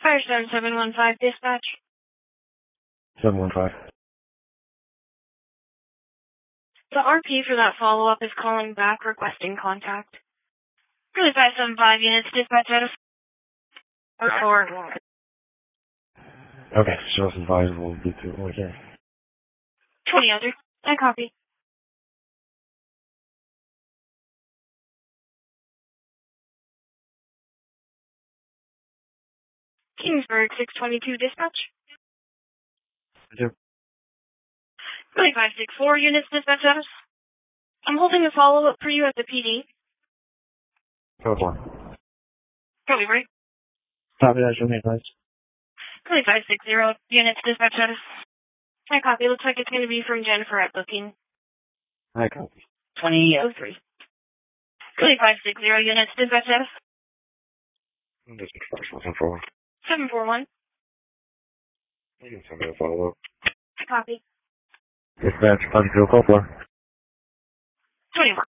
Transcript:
Firestone 715 dispatch. 715. The RP for that follow-up is calling back requesting contact. Really 575 units dispatch out of 4. Okay, show us advised we'll be to okay. 20 other. I copy. Kingsburg 622 dispatch. Yep. Really 564 units dispatch out of. I'm holding a follow-up for you at the PD. Code 1. Copy, right? Copy that, show me advised. Really 560 units dispatch out of. I copy. Looks like it's going to be from Jennifer at booking. I copy. 2003. Really 560 units dispatch out of. Just first 141. 741. You can send me a follow-up. I copy. Dispatch, 504. 21.